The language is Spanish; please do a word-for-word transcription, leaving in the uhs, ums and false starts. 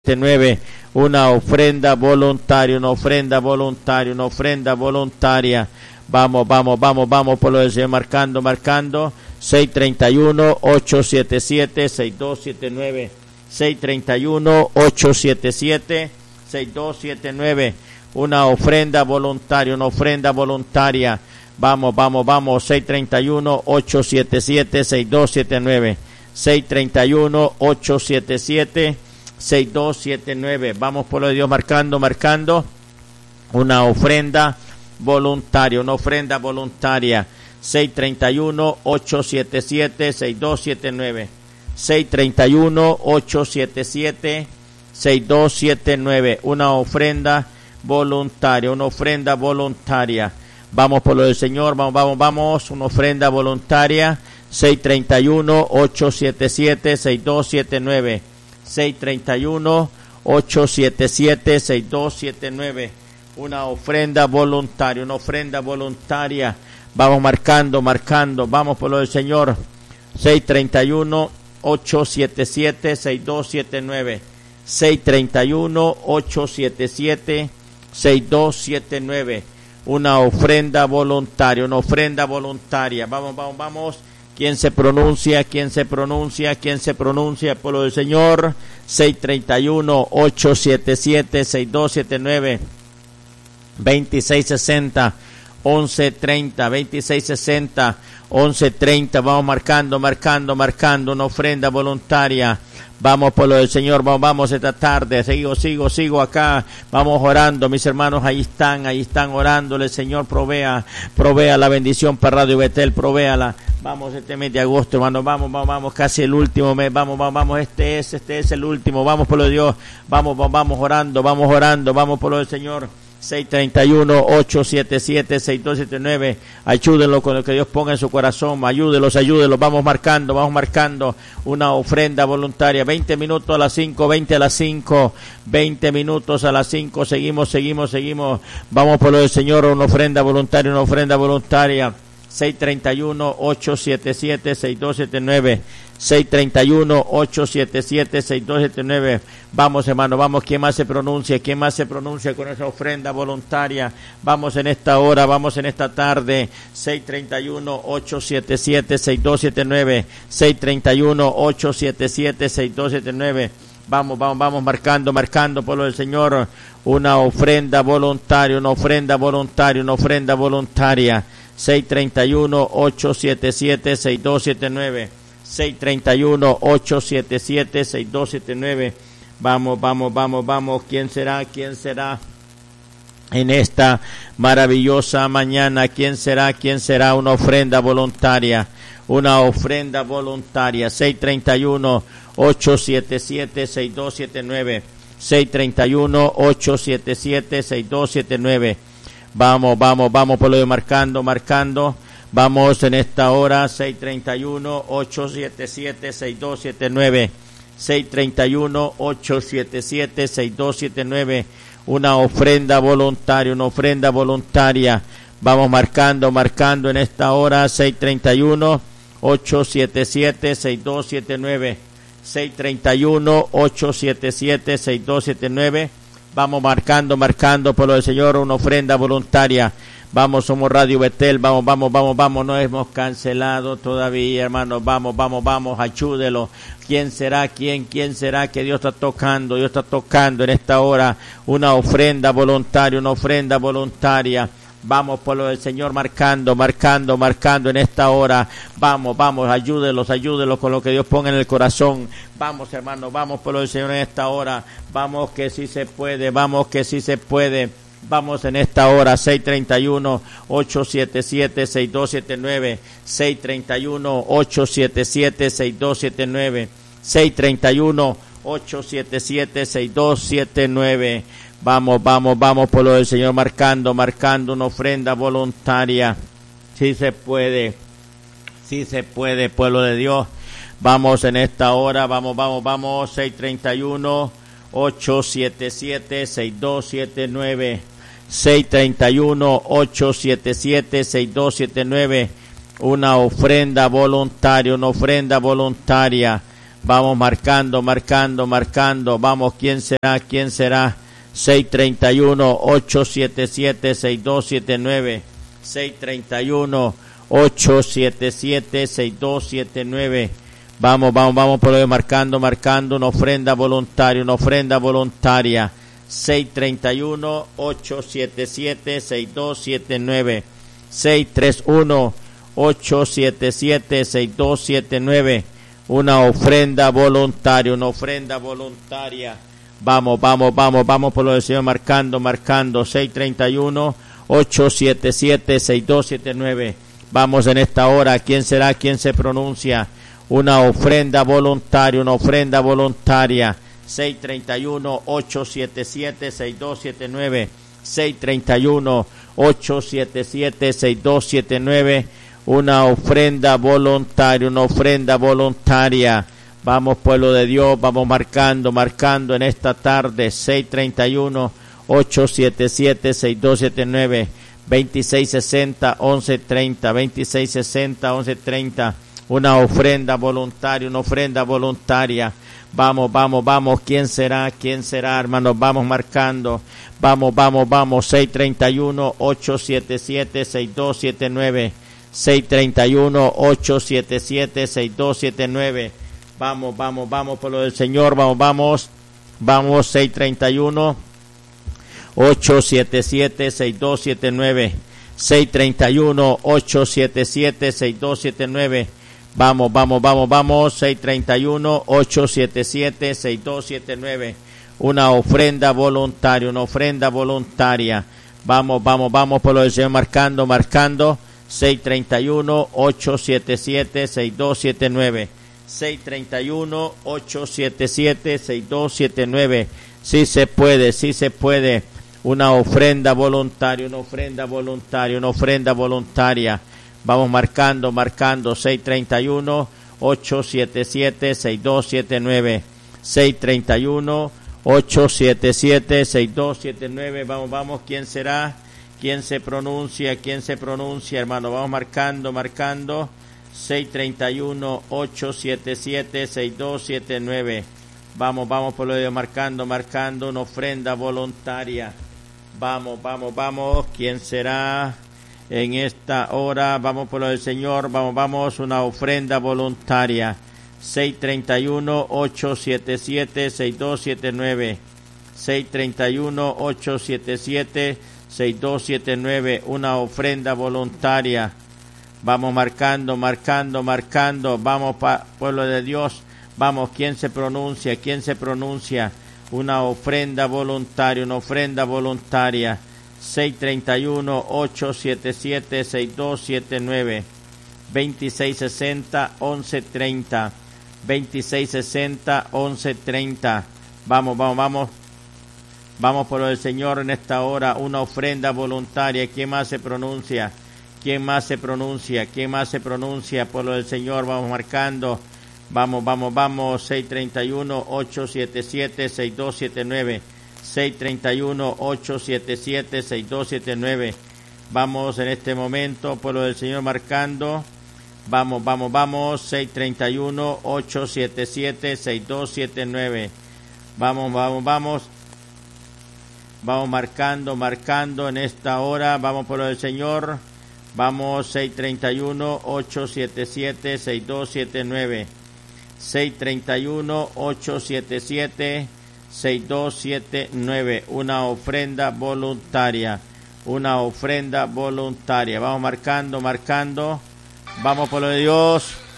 siete nueve. Una ofrenda voluntaria, una ofrenda voluntaria, una ofrenda voluntaria. Vamos, vamos, vamos, vamos por lo del Señor, marcando, marcando. seis treinta y uno, ocho siete siete, seis dos siete nueve. seis treinta y uno, ocho siete siete, seis dos siete nueve. Una ofrenda voluntaria, una ofrenda voluntaria. Vamos, vamos, vamos. seis treinta y uno, ocho siete siete, seis dos siete nueve. seis treinta y uno, ocho siete siete, seis dos siete nueve. Vamos por lo de Dios, marcando, marcando. Una ofrenda voluntaria, una ofrenda voluntaria. seis treinta y uno, ocho siete siete, seis dos siete nueve. seis treinta y uno, ocho siete siete, seis dos siete nueve. Una ofrenda voluntaria, una ofrenda voluntaria. Vamos por lo del Señor, vamos, vamos, vamos. Una ofrenda voluntaria. seis treinta y uno, ocho siete siete, seis dos siete nueve. seis treinta y uno, ocho siete siete, seis dos siete nueve. Una ofrenda voluntaria, una ofrenda voluntaria. Vamos marcando, marcando. Vamos por lo del Señor. seis treinta y uno, ocho siete siete, seis dos siete nueve. seis treinta y uno, ocho siete siete, seis dos siete nueve. Una ofrenda voluntaria, una ofrenda voluntaria. Vamos, vamos, vamos. ¿Quién se pronuncia? ¿Quién se pronuncia? ¿Quién se pronuncia por lo del Señor? seis treinta y uno, ocho siete siete, seis dos siete nueve. veintiséis sesenta, once treinta, veintiséis sesenta, once treinta. Vamos marcando, marcando, marcando. Una ofrenda voluntaria. Vamos por lo del Señor, vamos, vamos esta tarde, sigo, sigo, sigo acá, vamos orando, mis hermanos, ahí están, ahí están orándole, Señor, provea, provea la bendición para Radio Betel, provéala. Vamos este mes de agosto, hermano, vamos, vamos, vamos, casi el último mes, vamos, vamos, vamos, este es, este es el último, vamos por lo de Dios, vamos, vamos, vamos orando, vamos orando, vamos por lo del Señor. seis treinta y uno, ocho siete siete, seis dos siete nueve. Ayúdenlo con lo que Dios ponga en su corazón. Ayúdenlos, ayúdenlos. Vamos marcando, vamos marcando una ofrenda voluntaria. veinte minutos a las cinco, veinte a las cinco, veinte minutos a las cinco. Seguimos, seguimos, seguimos. Vamos por lo del Señor, una ofrenda voluntaria, una ofrenda voluntaria. seis treinta y uno, ocho siete siete, seis dos siete nueve. seis treinta y uno, ocho siete siete, seis dos siete nueve. Vamos, hermano, vamos. ¿Quién más se pronuncia? ¿Quién más se pronuncia con esa ofrenda voluntaria? Vamos en esta hora, vamos en esta tarde. seis treinta y uno, ocho siete siete, seis dos siete nueve. seis treinta y uno, ocho siete siete, seis dos siete nueve. Vamos, vamos, vamos marcando, marcando por lo del Señor. Una ofrenda voluntaria, una ofrenda voluntaria, una ofrenda voluntaria. seis treinta y uno, ocho siete siete, seis dos siete nueve. seis treinta y uno, ocho siete siete, seis dos siete nueve. Vamos, vamos, vamos, vamos. ¿Quién será? ¿Quién será? En esta maravillosa mañana, ¿quién será? ¿Quién será? Una ofrenda voluntaria. Una ofrenda voluntaria. seis treinta y uno, ocho siete siete, seis dos siete nueve. seis treinta y uno, ocho siete siete, seis dos siete nueve. Vamos, vamos, vamos por lo de marcando, marcando. Vamos en esta hora, seis treinta y uno, ocho siete siete, seis dos siete nueve. seis treinta y uno, ocho siete siete, seis dos siete nueve. Una ofrenda voluntaria, una ofrenda voluntaria. Vamos marcando, marcando en esta hora, seis treinta y uno, ocho siete siete, seis dos siete nueve. seis treinta y uno, ocho siete siete, seis dos siete nueve. Vamos marcando, marcando por lo del Señor, una ofrenda voluntaria. Vamos, somos Radio Betel, vamos, vamos, vamos, vamos, no hemos cancelado todavía, hermanos, vamos, vamos, vamos, ayúdelo. ¿Quién será? ¿Quién? ¿Quién será que Dios está tocando? Dios está tocando en esta hora una ofrenda voluntaria, una ofrenda voluntaria. Vamos por lo del Señor, marcando, marcando, marcando en esta hora. Vamos, vamos, ayúdelos, ayúdelos con lo que Dios ponga en el corazón. Vamos, hermanos, vamos por lo del Señor en esta hora. Vamos que sí se puede, vamos que sí se puede. Vamos en esta hora, seis treinta y uno, ocho siete siete, seis dos siete nueve. seis treinta y uno, ocho siete siete, seis dos siete nueve. seis treinta y uno, ocho siete siete, seis dos siete nueve. Vamos, vamos, vamos por lo del Señor, marcando, marcando una ofrenda voluntaria. Sí se puede, sí se puede, pueblo de Dios. Vamos en esta hora, vamos, vamos, vamos, seis treinta y uno, ocho siete siete, seis dos siete nueve. seis treinta y uno, ocho siete siete, seis dos siete nueve. Una ofrenda voluntaria, una ofrenda voluntaria. Vamos marcando, marcando, marcando. Vamos, ¿quién será? ¿Quién será? seis treinta y uno, ocho siete siete, seis dos siete nueve. seis treinta y uno, ocho siete siete, seis dos siete nueve. Vamos, vamos, vamos por lo de marcando, marcando. Una ofrenda voluntaria, una ofrenda voluntaria. seis treinta y uno, ocho siete siete, seis dos siete nueve. seis treinta y uno, ocho siete siete, seis dos siete nueve. Una ofrenda voluntaria, una ofrenda voluntaria. Vamos, vamos, vamos, vamos por lo del Señor, marcando, marcando. seis treinta y uno, ocho siete siete, seis dos siete nueve. Vamos en esta hora. ¿Quién será? ¿Quién se pronuncia? Una ofrenda voluntaria, una ofrenda voluntaria. seis treinta y uno, ocho siete siete, seis dos siete nueve. seis treinta y uno, ocho siete siete, seis dos siete nueve. Una ofrenda voluntaria, una ofrenda voluntaria. Vamos, pueblo de Dios, vamos marcando, marcando en esta tarde. seis treinta y uno, ocho siete siete, seis dos siete nueve. veintiséis sesenta, once treinta. veintiséis sesenta, once treinta. Una ofrenda voluntaria, una ofrenda voluntaria. Vamos, vamos, vamos. ¿Quién será? ¿Quién será, hermanos? Vamos marcando. Vamos, vamos, vamos. seis treinta y uno, ocho siete siete, seis dos siete nueve. seis treinta y uno, ocho siete siete, seis dos siete nueve. Vamos, vamos, vamos por lo del Señor. Vamos, vamos. Vamos, seis treinta y uno, ocho siete siete, seis dos siete nueve. seis treinta y uno, ocho siete siete, seis dos siete nueve. Vamos, vamos, vamos, vamos. seis treinta y uno, ocho siete siete, seis dos siete nueve. Una ofrenda voluntaria, una ofrenda voluntaria. Vamos, vamos, vamos por lo del Señor, marcando, marcando. seis treinta y uno, ocho siete siete, seis dos siete nueve. seis treinta y uno, ocho siete siete, seis dos siete nueve. Sí se puede, sí se puede. Una ofrenda voluntaria, una ofrenda voluntaria, una ofrenda voluntaria. Vamos marcando, marcando. seis treinta y uno, ocho siete siete, seis dos siete nueve. seis treinta y uno, ocho siete siete, seis dos siete nueve. Vamos, vamos. ¿Quién será? ¿Quién se pronuncia? ¿Quién se pronuncia, hermano? Vamos marcando, marcando. seis treinta y uno, ocho siete siete, seis dos siete nueve. Vamos, vamos por lo de marcando, marcando. Una ofrenda voluntaria. Vamos, vamos, vamos. ¿Quién será en esta hora? Vamos por lo del Señor. Vamos, vamos. Una ofrenda voluntaria. seis treinta y uno, ocho siete siete, seis dos siete nueve. seis treinta y uno, ocho siete siete, seis dos siete nueve. Una ofrenda voluntaria. Vamos marcando, marcando, marcando. Vamos, pa, pueblo de Dios. Vamos, ¿quién se pronuncia? ¿Quién se pronuncia? Una ofrenda voluntaria, una ofrenda voluntaria. seis treinta y uno, ocho siete siete, seis dos siete nueve. veintiséis sesenta, once treinta. veintiséis sesenta, once treinta. Vamos, vamos, vamos. Vamos por lo del Señor en esta hora. Una ofrenda voluntaria. ¿Quién más se pronuncia? ¿Quién más se pronuncia? ¿Quién más se pronuncia por lo del Señor? Vamos marcando. Vamos, vamos, vamos. seis treinta y uno, ocho siete siete, seis dos siete nueve. seis treinta y uno, ocho siete siete, seis dos siete nueve. Vamos en este momento por lo del Señor marcando. Vamos, vamos, vamos. seis treinta y uno, ocho siete siete, seis dos siete nueve. Vamos, vamos, vamos. Vamos marcando, marcando en esta hora. Vamos por lo del Señor. Vamos, seis treinta y uno, ocho siete siete, seis dos siete nueve. seis treinta y uno, ocho siete siete, seis dos siete nueve. Una ofrenda voluntaria. Una ofrenda voluntaria. Vamos marcando, marcando. Vamos por lo de Dios.